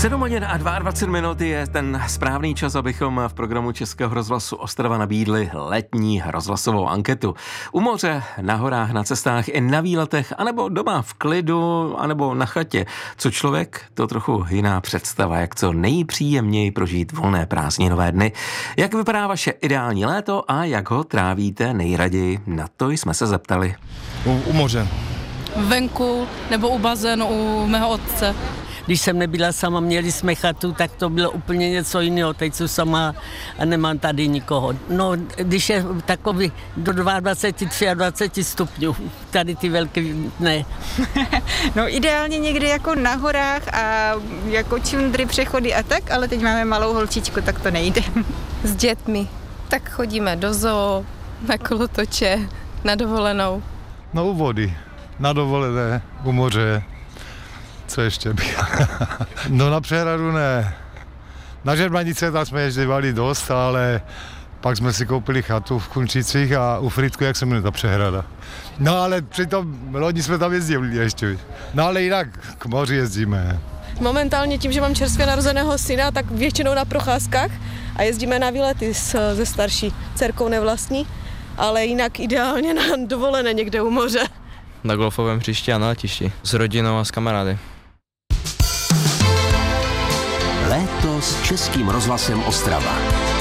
7 hodin a 22 minut je ten správný čas, abychom v programu Českého rozhlasu Ostrava nabídli letní rozhlasovou anketu. U moře, na horách, na cestách i na výletech, anebo doma v klidu, anebo na chatě. Co člověk, to trochu jiná představa, jak co nejpříjemněji prožít volné prázdninové dny. Jak vypadá vaše ideální léto a jak ho trávíte nejraději? Na to jsme se zeptali. U moře. Venku nebo u bazénu u mého otce. Když jsem nebyla sama, měli jsme chatu, tak to bylo úplně něco jiného. Teď jsem sama a nemám tady nikoho. No, když je takový do 22, 23 stupňů, tady ty velké ne. No ideálně někdy jako na horách a jako čundry, přechody a tak, ale teď máme malou holčičku, tak to nejde. S dětmi. Tak chodíme do zoo, na kolotoče, na dovolenou. No u vody, na dovolené, u moře. Co ještě bych? No na přehradu ne. Na Žermanice tam jsme jezdívali dost, ale pak jsme si koupili chatu v Kunčicích a u Frýdku, jak se jmenuje ta přehrada. No ale přitom loni jsme tam jezdili ještě. No ale jinak k moři jezdíme. Momentálně tím, že mám čerstvě narozeného syna, tak většinou na procházkách a jezdíme na výlety se starší dcerkou nevlastní, ale jinak ideálně na dovolené někde u moře. Na golfovém hřišti a na letišti. S rodinou a s kamarády. Léto s Českým rozhlasem Ostrava.